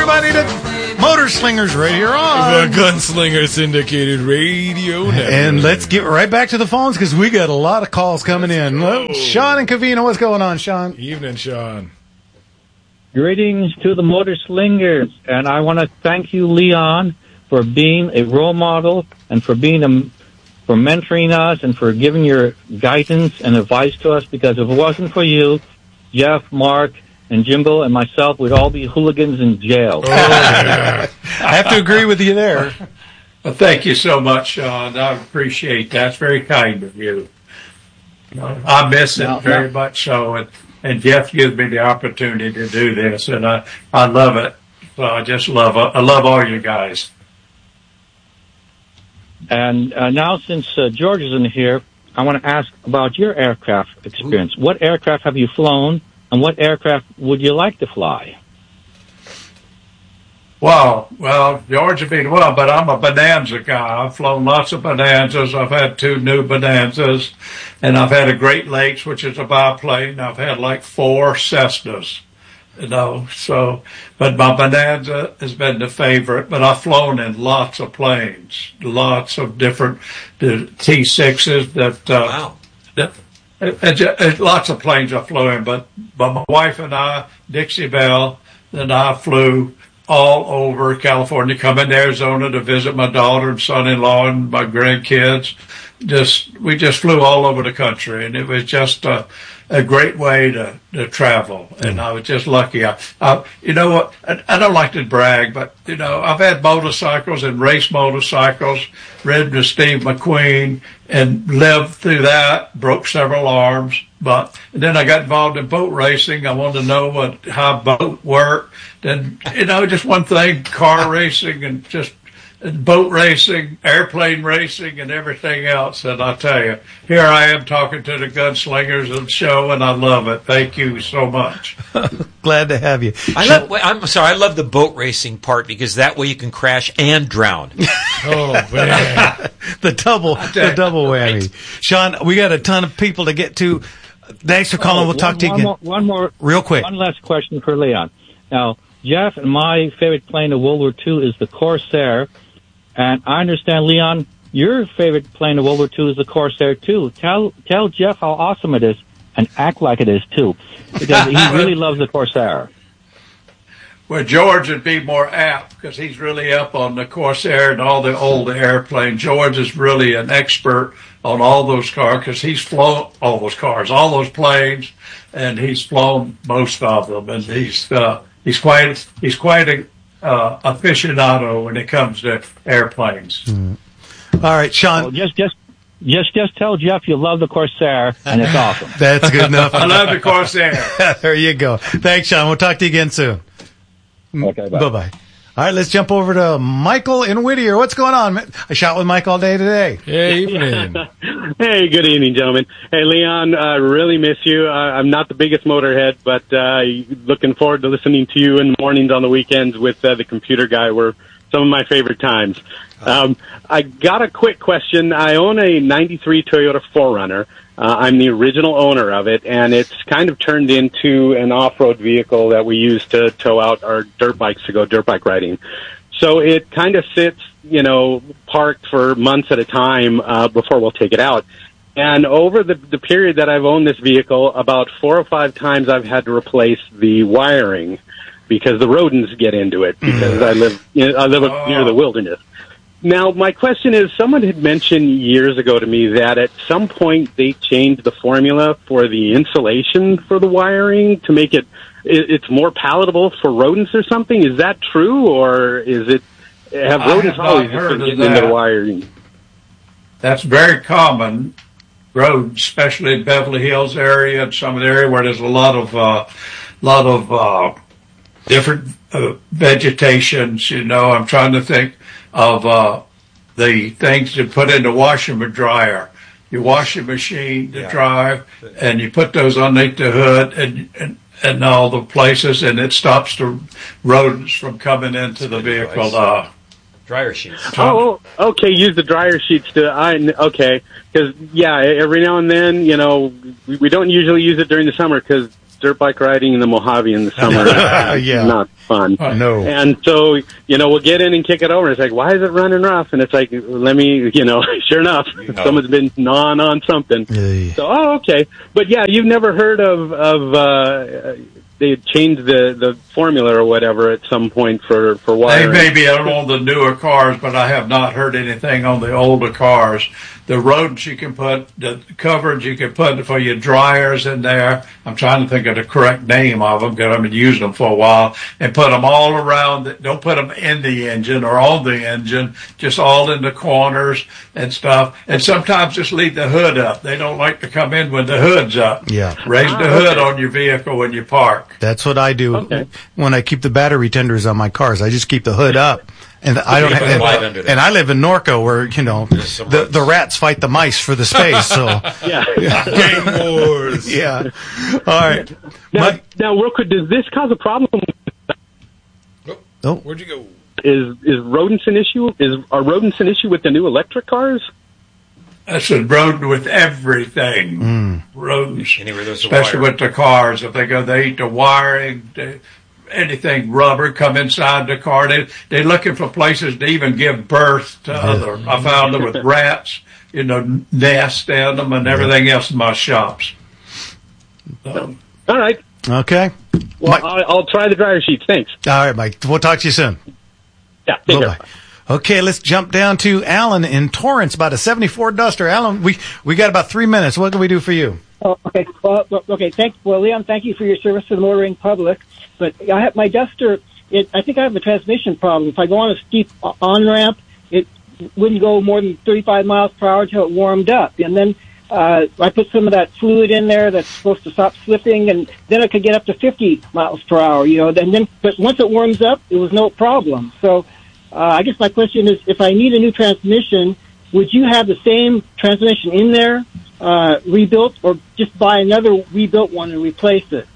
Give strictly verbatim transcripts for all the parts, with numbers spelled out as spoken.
everybody to Motor Slingers right here on the Gunslinger Syndicated Radio Network. And let's get right back to the phones because we got a lot of calls coming let's in. Go. Sean and Covina, what's going on, Sean? Evening, Sean. Greetings to the Motor Slingers, and I want to thank you, Leon, for being a role model and for being a, for mentoring us and for giving your guidance and advice to us, because if it wasn't for you, Jeff, Mark, and Jimbo and myself would all be hooligans in jail. Oh, yeah. I have to agree with you there. Well, thank you so much, Sean. I appreciate that. It's very kind of you. I miss it no, very no. much so, and, and Jeff gives me the opportunity to do this, and I, I love it. So I just love it. I love all you guys. And uh, now, since uh, George isn't here, I want to ask about your aircraft experience. Ooh. What aircraft have you flown? And what aircraft would you like to fly? Well, well, George would be well, but I'm a Bonanza guy. I've flown lots of Bonanzas. I've had two new Bonanzas, and I've had a Great Lakes, which is a biplane. I've had like four Cessnas, you know. So, but my Bonanza has been the favorite. But I've flown in lots of planes, lots of different T sixes that. Uh, wow. That, It, it, it, lots of planes I flew in, but, but my wife and I, Dixie Belle, and I flew all over California, come into Arizona to visit my daughter and son-in-law and my grandkids. Just, we just flew all over the country, and it was just a, a great way to, to travel. And I was just lucky. I, I you know what? I, I don't like to brag, but you know, I've had motorcycles and race motorcycles, ridden with Steve McQueen, and lived through that. Broke several arms, but and then I got involved in boat racing. I wanted to know what how boat worked. Then you know, just one thing: car racing and just. Boat racing, airplane racing, and everything else. And I tell you, here I am talking to the Gunslingers of the show, and I love it. Thank you so much. Glad to have you. I love, I'm sorry, I love the boat racing part because that way you can crash and drown. Oh, man. the double, the double whammy. Right. Sean, we got a ton of people to get to. Thanks for calling. Oh, we'll talk one, to you one again. More, one more, real quick. One last question for Leon. Now, Jeff, and my favorite plane of World War Two is the Corsair. And I understand, Leon, your favorite plane of World War Two is the Corsair, too. Tell tell Jeff how awesome it is and act like it is, too, because he really loves the Corsair. Well, George would be more apt because he's really up on the Corsair and all the old airplanes. George is really an expert on all those cars because he's flown all those cars, all those planes, and he's flown most of them. And he's uh, he's quite he's quite a Uh, aficionado when it comes to airplanes. Mm. All right, Sean. Well, just, just, just, just tell Jeff you love the Corsair, and it's awesome. That's good enough. I love the Corsair. There you go. Thanks, Sean. We'll talk to you again soon. Okay, bye. Bye-bye. All right, let's jump over to Michael in Whittier. What's going on? I shot with Mike all day today. Hey, evening. Hey, good evening, gentlemen. Hey, Leon, I uh, really miss you. Uh, I'm not the biggest motorhead, but uh, looking forward to listening to you in the mornings on the weekends with uh, the computer guy were some of my favorite times. Um, I got a quick question. I own a ninety-three Toyota four runner. Uh, I'm the original owner of it, and it's kind of turned into an off-road vehicle that we use to tow out our dirt bikes to go dirt bike riding. So it kind of sits, you know, parked for months at a time uh, before we'll take it out. And over the, the period that I've owned this vehicle, about four or five times I've had to replace the wiring because the rodents get into it because I live, you know, I live oh. near the wilderness. Now, my question is, someone had mentioned years ago to me that at some point they changed the formula for the insulation for the wiring to make it, it's more palatable for rodents or something. Is that true, or is it, have rodents have always been getting into the wiring? That's very common. Roads, especially in Beverly Hills area and some of the area where there's a lot of, uh, lot of, uh, different uh, vegetations, you know. I'm trying to think of uh, the things to put in the washer and dryer. You wash your machine to yeah. dry, and you put those underneath the hood and, and and all the places, and it stops the rodents from coming into That's the vehicle. Uh, dryer sheets. Oh, okay. Use the dryer sheets to. I okay, because yeah, every now and then, you know, we, we don't usually use it during the summer because dirt bike riding in the Mojave in the summer. yeah. Not fun. No. And so, you know, we'll get in and kick it over. It's like, why is it running rough? And it's like, let me, you know, sure enough, know. someone's been gnawing on something. Yeah. So, oh, okay. But yeah, you've never heard of, of, uh, they changed the, the formula or whatever at some point for, for They wiring. may be on the newer cars, but I have not heard anything on the older cars. The rodents you can put, the coverage you can put for your dryers in there. I'm trying to think of the correct name of them because I've been using them for a while. And put them all around. The, don't put them in the engine or on the engine, just all in the corners and stuff. And sometimes just leave the hood up. They don't like to come in when the hood's up. Yeah. Raise the Ah, hood okay. on your vehicle when you park. That's what I do Okay. when I keep the battery tenders on my cars. I just keep the hood up. And I don't You have, put a and, light under there. and I live in Norco where, you know, some the, rats. the rats fight the mice for the space. So, Yeah. Game wars. yeah. All right. Now, Mike, now, real quick, does this cause a problem? oh, Where'd you go? Is is rodents an issue? Is are rodents an issue with the new electric cars? That's a rodent with everything. Rodents, Anywhere there's a especially wire. with the cars. If they go, they eat the wiring, they, anything rubber come inside the car. They they're looking for places to even give birth to other. I found them with rats, you know, nests in them and everything else in my shops. So, All right. okay. Well, Mike- I'll, I'll try the dryer sheets. Thanks. All right, Mike. We'll talk to you soon. Yeah. Take care. Bye-bye. Okay, let's jump down to Alan in Torrance, about a seventy-four Duster. Alan, we, we got about three minutes. What can we do for you? Oh, okay. Well, okay. Thank, well, Leon, thank you for your service to the motoring public. But I have my Duster. It, I think I have a transmission problem. If I go on a steep on ramp, it wouldn't go more than thirty-five miles per hour until it warmed up, and then uh, I put some of that fluid in there that's supposed to stop slipping, and then it could get up to fifty miles per hour. You know, and then but once it warms up, it was no problem. So uh, I guess my question is, if I need a new transmission, would you have the same transmission in there? Uh, rebuilt, or just buy another rebuilt one and replace it?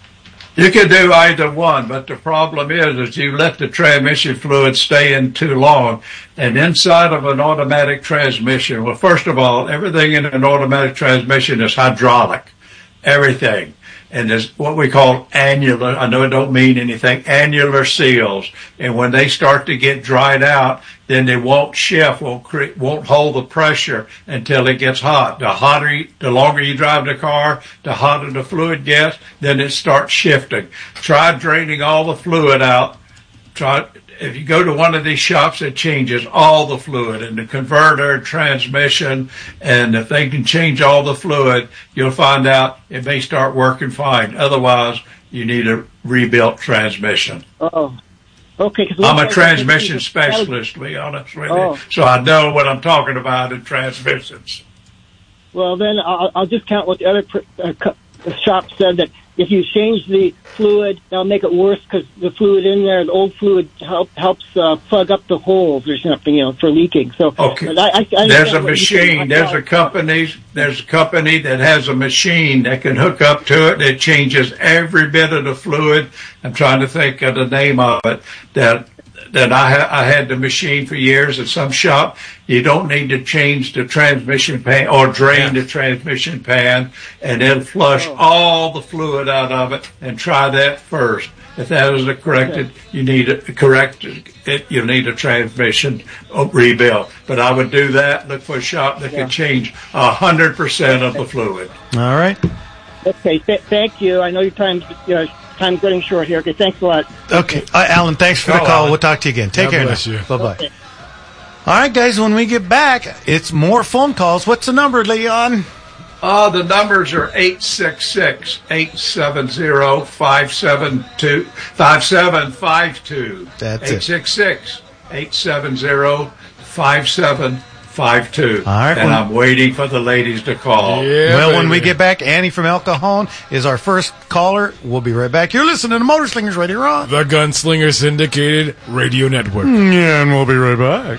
you can do either one, but the problem is, is you let the transmission fluid stay in too long. And inside of an automatic transmission, well, first of all, everything in an automatic transmission is hydraulic. Everything. And there's what we call annular, I know it don't mean anything, annular seals. And when they start to get dried out, then they won't shift, won't cre- won't hold the pressure until it gets hot. The hotter, you, the longer you drive the car, the hotter the fluid gets, then it starts shifting. Try draining all the fluid out. Try, if you go to one of these shops, it changes all the fluid in the converter, transmission, and if they can change all the fluid, you'll find out it may start working fine. Otherwise, you need a rebuilt transmission. Oh, okay. 'Cause I'm a one- transmission specialist, to be honest with Oh. you, so I know what I'm talking about in transmissions. Well, then I'll, I'll just count what the other pr- uh, co- shop said, that if you change the fluid, that'll make it worse because the fluid in there, the old fluid, help, helps uh, plug up the holes or something, you know, for leaking. So, Okay. but I, I, I There's a understand what you said. machine. There's a company. There's a company that has a machine that can hook up to it. That changes every bit of the fluid. I'm trying to think of the name of it. That that I ha- I had the machine for years at some shop. You don't need to change the transmission pan or drain the transmission pan, and it'll flush all the fluid out of it. And try that first. If that is corrected, you need a correct it. You need a transmission rebuilt. But I would do that. Look for a shop that can change a hundred percent of the fluid. All right. Okay, th- thank you. I know your time's, you know, time's getting short here. Okay, thanks a lot. Okay. Uh, Alan, thanks for the Call, call. Alan. We'll talk to you again. Take God care bless now. you. Bye-bye. Okay. All right, guys, when we get back, it's more phone calls. What's the number, Leon? Uh, the numbers are eight six six, eight seven zero, five seven two, five seven five two. That's it. eight six six, eight seven zero, five seven five two. All right, And well- I'm waiting for the ladies to call. Yeah, well, when baby. we get back, Annie from El Cajon is our first caller. We'll be right back. You're listening to Motor Slingers Radio on. The Gunslinger Syndicated Radio Network. Yeah, and we'll be right back.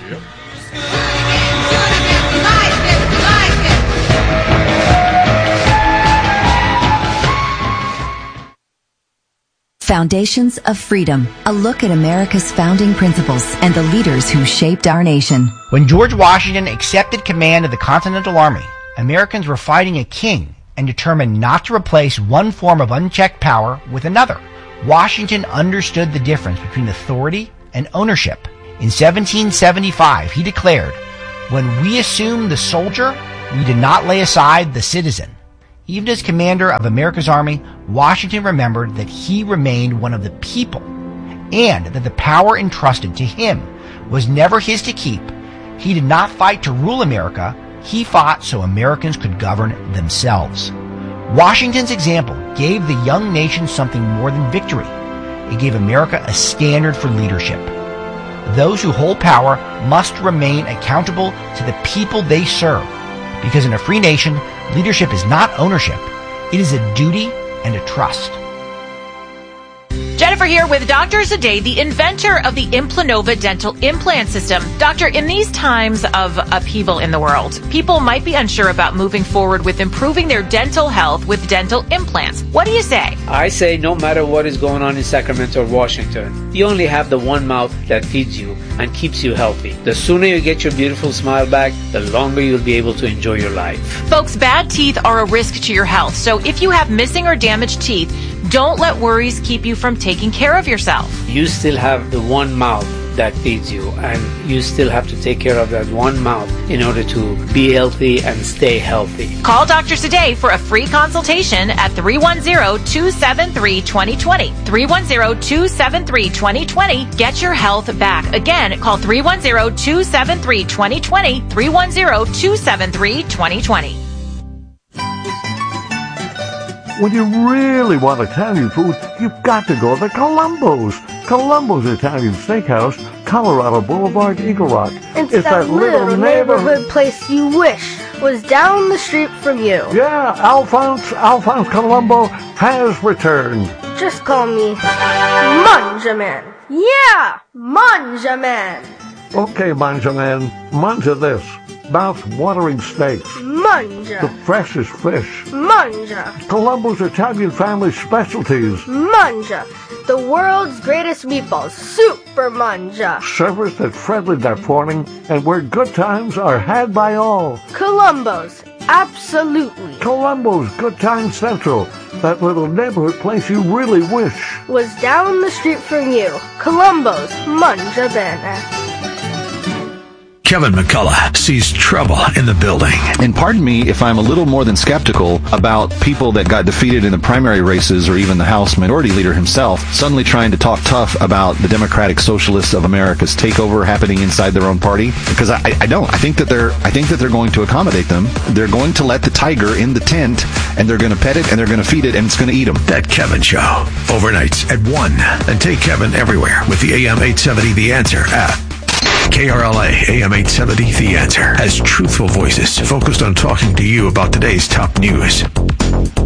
Foundations of Freedom, a look at America's founding principles and the leaders who shaped our nation. When George Washington accepted command of the Continental Army, Americans were fighting a king and determined not to replace one form of unchecked power with another. Washington understood the difference between authority and ownership. In seventeen seventy-five, he declared, "When we assumed the soldier, we did not lay aside the citizen." Even as commander of America's Army, Washington remembered that he remained one of the people, and that the power entrusted to him was never his to keep. He did not fight to rule America. He fought so Americans could govern themselves. Washington's example gave the young nation something more than victory. It gave America a standard for leadership. Those who hold power must remain accountable to the people they serve, because in a free nation, leadership is not ownership. It is a duty and a trust. Jennifer here with Doctor Zade, the inventor of the Implanova dental implant system. Doctor, in these times of upheaval in the world, people might be unsure about moving forward with improving their dental health with dental implants. What do you say? I say no matter what is going on in Sacramento or Washington, you only have the one mouth that feeds you and keeps you healthy. The sooner you get your beautiful smile back, the longer you'll be able to enjoy your life. Folks, bad teeth are a risk to your health, so if you have missing or damaged teeth, don't let worries keep you from taking care of yourself. You still have the one mouth that feeds you, and you still have to take care of that one mouth in order to be healthy and stay healthy. Call Doctor Zade for a free consultation at three one zero, two seven three, two zero two zero. three one zero, two seven three, two zero two zero. Get your health back. Again, call three one zero, two seven three, two zero two zero. three one zero, two seven three, two zero two zero. When you really want Italian food, you've got to go to Columbo's. Columbo's Italian Steakhouse, Colorado Boulevard, Eagle Rock. It's, it's that, that little, little neighborhood, neighborhood place you wish was down the street from you. Yeah, Alphonse, Alphonse Columbo has returned. Just call me Manjaman. Yeah, Manjaman. Okay, Manjaman, manja this. Mouth-watering steaks. Manja. The freshest fish. Manja. Columbo's Italian family specialties. Manja. The world's greatest meatballs. Super Manja. Serviced at friendly that morning, and where good times are had by all. Columbo's. Absolutely. Columbo's Good Time Central. That little neighborhood place you really wish was down the street from you. Columbo's Manja Bene. Kevin McCullough sees trouble in the building. And pardon me if I'm a little more than skeptical about people that got defeated in the primary races, or even the House Minority Leader himself, suddenly trying to talk tough about the Democratic Socialists of America's takeover happening inside their own party. Because I, I don't. I think that they're I think that they're going to accommodate them. They're going to let the tiger in the tent, and they're going to pet it, and they're going to feed it, and it's going to eat them. That Kevin Show, overnights at one. And take Kevin everywhere with the A M eight seventy The Answer app. K R L A A M eight seventy The Answer has truthful voices focused on talking to you about today's top news.